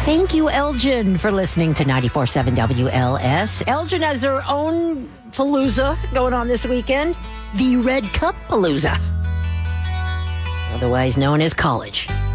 Thank you, Elgin, for listening to 94.7 WLS. Elgin has her own Palooza going on this weekend, the Red Cup Palooza, otherwise known as college.